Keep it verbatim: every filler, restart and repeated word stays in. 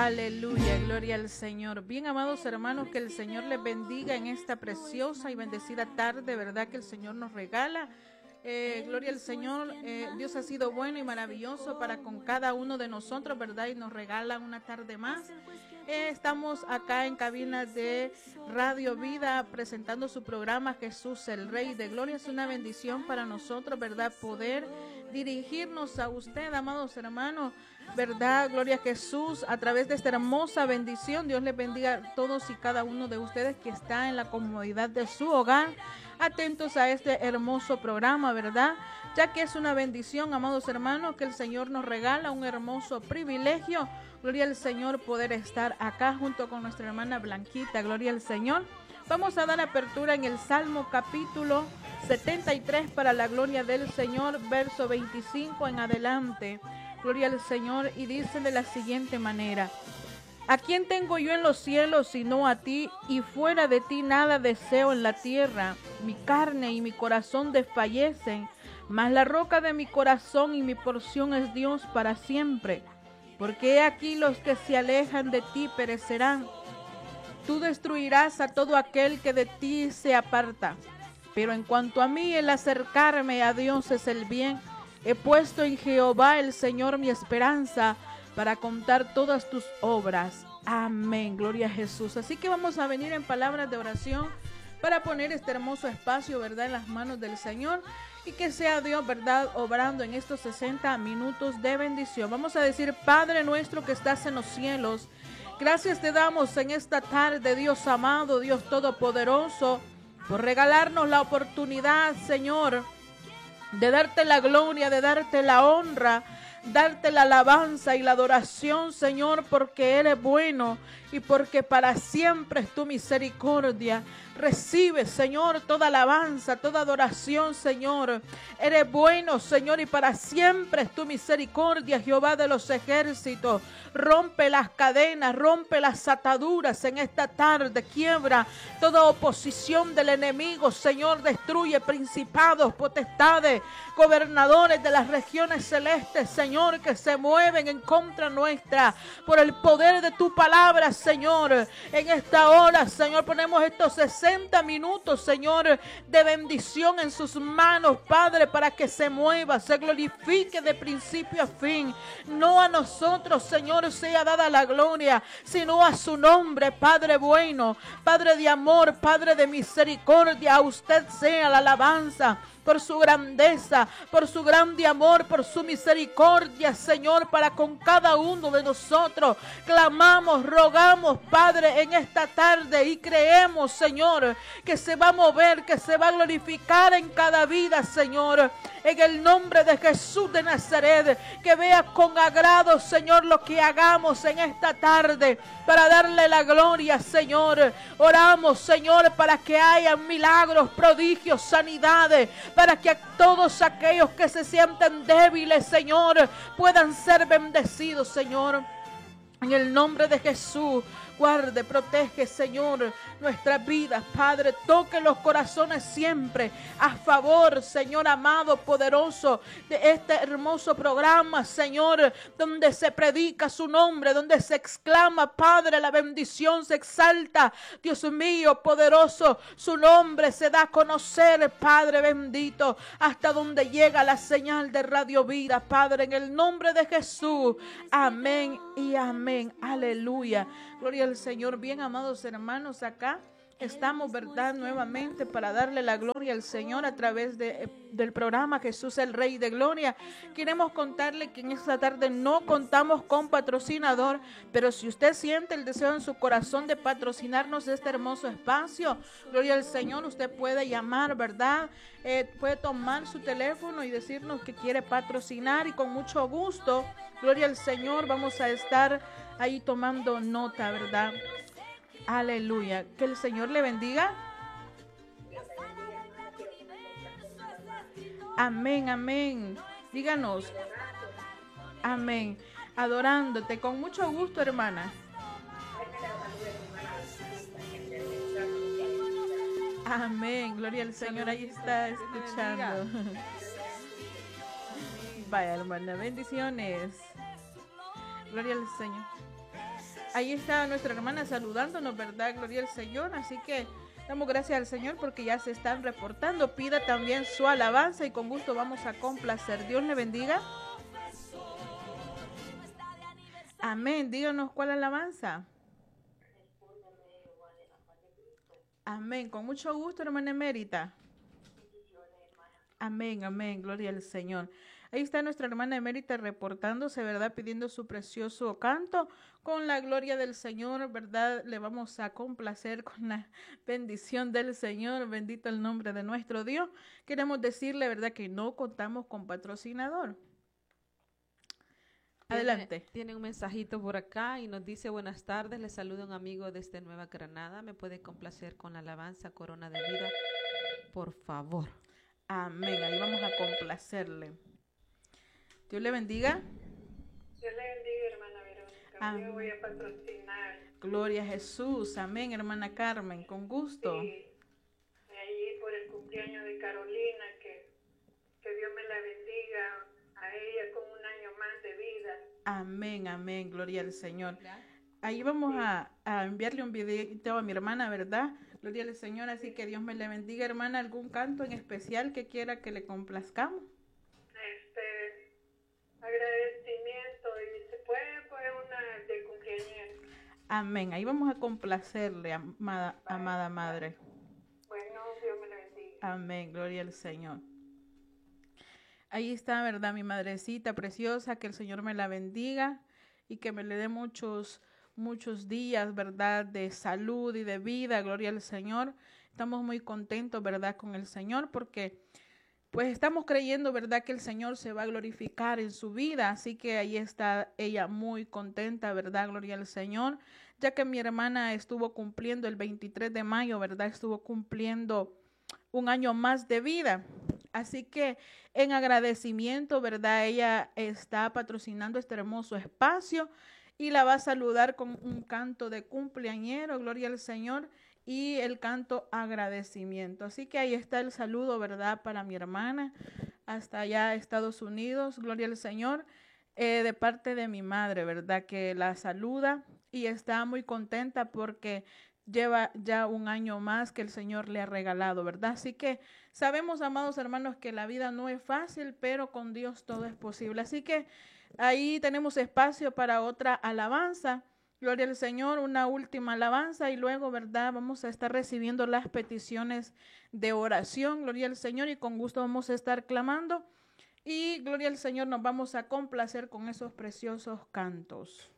Aleluya, gloria al Señor. Bien, amados hermanos, que el Señor les bendiga en esta preciosa y bendecida tarde, ¿verdad? Que el Señor nos regala. Eh, gloria al Señor, eh, Dios ha sido bueno y maravilloso para con cada uno de nosotros, ¿verdad? Y nos regala una tarde más. Eh, estamos acá en cabina de Radio Vida presentando su programa Jesús el Rey de Gloria. Es una bendición para nosotros, ¿verdad? Poder dirigirnos a usted, amados hermanos, ¿verdad? Gloria a Jesús, a través de esta hermosa bendición. Dios les bendiga a todos y cada uno de ustedes que está en la comodidad de su hogar, atentos a este hermoso programa, ¿verdad? Ya que es una bendición, amados hermanos, que el Señor nos regala un hermoso privilegio. Gloria al Señor poder estar acá junto con nuestra hermana Blanquita. Gloria al Señor. Vamos a dar apertura en el Salmo capítulo setenta y tres para la gloria del Señor, verso veinticinco en adelante. Gloria al Señor, y dice de la siguiente manera: ¿a quién tengo yo en los cielos sino a ti? Y fuera de ti nada deseo en la tierra. Mi carne y mi corazón desfallecen, mas la roca de mi corazón y mi porción es Dios para siempre. Porque he aquí los que se alejan de ti perecerán. Tú destruirás a todo aquel que de ti se aparta. Pero en cuanto a mí, el acercarme a Dios es el bien. He puesto en Jehová el Señor mi esperanza, para contar todas tus obras. Amén, gloria a Jesús. Así que vamos a venir en palabras de oración para poner este hermoso espacio, ¿verdad?, en las manos del Señor, y que sea Dios, ¿verdad?, obrando en estos sesenta minutos de bendición. Vamos a decir: Padre nuestro que estás en los cielos, gracias te damos en esta tarde, Dios amado, Dios todopoderoso, por regalarnos la oportunidad, Señor, de darte la gloria, de darte la honra, darte la alabanza y la adoración, Señor, porque eres bueno y porque para siempre es tu misericordia. Recibe, Señor, toda alabanza, toda adoración, Señor. Eres bueno, Señor, y para siempre es tu misericordia, Jehová de los ejércitos. Rompe las cadenas, rompe las ataduras en esta tarde. Quiebra toda oposición del enemigo, Señor. Destruye principados, potestades, gobernadores de las regiones celestes, Señor, que se mueven en contra nuestra. Por el poder de tu palabra, Señor, en esta hora, Señor, ponemos estos sesenta minutos, Señor, de bendición en sus manos, Padre, para que se mueva, se glorifique de principio a fin. No a nosotros, Señor, sea dada la gloria, sino a su nombre, Padre bueno, Padre de amor, Padre de misericordia. A usted sea la alabanza por su grandeza, por su grande amor, por su misericordia, Señor, para con cada uno de nosotros. Clamamos, rogamos, Padre, en esta tarde, y creemos, Señor, que se va a mover, que se va a glorificar en cada vida, Señor, en el nombre de Jesús de Nazaret. Que vea con agrado, Señor, lo que hagamos en esta tarde para darle la gloria, Señor. Oramos, Señor, para que haya milagros, prodigios, sanidades, para que a todos aquellos que se sienten débiles, Señor, puedan ser bendecidos, Señor. En el nombre de Jesús, guarde, protege, Señor, nuestras vidas, Padre. Toque los corazones siempre a favor, Señor amado, poderoso, de este hermoso programa, Señor, donde se predica su nombre, donde se exclama, Padre, la bendición se exalta. Dios mío, poderoso, su nombre se da a conocer, Padre bendito, hasta donde llega la señal de Radio Vida, Padre, en el nombre de Jesús. Amén y amén. Aleluya. Gloria al Señor. Bien, amados hermanos, acá estamos, ¿verdad?, nuevamente para darle la gloria al Señor a través de, del programa Jesús el Rey de Gloria. Queremos contarle que en esta tarde no contamos con patrocinador, pero si usted siente el deseo en su corazón de patrocinarnos este hermoso espacio, gloria al Señor, usted puede llamar, ¿verdad? Eh, puede tomar su teléfono y decirnos que quiere patrocinar, y con mucho gusto, gloria al Señor, vamos a estar ahí tomando nota, ¿verdad? Aleluya. Que el Señor le bendiga. Amén, amén. Díganos. Amén. Adorándote con mucho gusto, hermana. Amén. Gloria al Señor. Ahí está escuchando. Vaya, hermana. Bendiciones. Gloria al Señor. ahí está nuestra hermana saludándonos, ¿verdad? Gloria al Señor. Así que damos gracias al Señor porque ya se están reportando. Pida también su alabanza y con gusto vamos a complacer. Dios le bendiga. Amén. Díganos cuál alabanza. Amén. Con mucho gusto, hermana emérita. Amén, amén. Gloria al Señor. Ahí está nuestra hermana emérita reportándose, ¿verdad? Pidiendo su precioso canto. Con la gloria del Señor, ¿verdad? Le vamos a complacer con la bendición del Señor. Bendito el nombre de nuestro Dios. Queremos decirle, ¿verdad? Que no contamos con patrocinador. Adelante. Tiene, tiene un mensajito por acá y nos dice: buenas tardes, le saluda un amigo desde Nueva Granada. ¿Me puede complacer con la alabanza Corona de Vida? Por favor. Amén. Ahí vamos a complacerle. Dios le bendiga. Dios le bendiga, hermana Verónica. Amén. Yo voy a patrocinar. Gloria a Jesús. Amén, hermana Carmen. Con gusto. Sí, ahí por el cumpleaños de Carolina, que, que Dios me la bendiga a ella con un año más de vida. Amén, amén. Gloria al Señor. Ahí vamos a, a enviarle un videito a mi hermana, ¿verdad? Gloria al Señor. Así que Dios me le bendiga, hermana. ¿Algún canto en especial que quiera que le complazcamos? Este, agradecimiento, y se puede poner una de cumpleaños. Amén. Ahí vamos a complacerle, amada, amada madre. Bueno, Dios me la bendiga. Amén. Gloria al Señor. Ahí está, ¿verdad? Mi madrecita preciosa, que el Señor me la bendiga y que me le dé muchos, muchos días, ¿verdad? De salud y de vida. Gloria al Señor. Estamos muy contentos, ¿verdad? Con el Señor porque pues estamos creyendo, ¿verdad? Que el Señor se va a glorificar en su vida. Así que ahí está ella muy contenta, ¿verdad? Gloria al Señor. Ya que mi hermana estuvo cumpliendo el veintitrés de mayo, ¿verdad? Estuvo cumpliendo un año más de vida. Así que en agradecimiento, ¿verdad? Ella está patrocinando este hermoso espacio y la va a saludar con un canto de cumpleañero, gloria al Señor, y el canto agradecimiento. Así que ahí está el saludo, ¿verdad? Para mi hermana, hasta allá Estados Unidos, gloria al Señor, eh, de parte de mi madre, ¿verdad? Que la saluda y está muy contenta porque lleva ya un año más que el Señor le ha regalado, ¿verdad? Así que sabemos, amados hermanos, que la vida no es fácil, pero con Dios todo es posible. Así que ahí tenemos espacio para otra alabanza. Gloria al Señor, una última alabanza y luego, ¿verdad? Vamos a estar recibiendo las peticiones de oración. Gloria al Señor y con gusto vamos a estar clamando. Y gloria al Señor, nos vamos a complacer con esos preciosos cantos.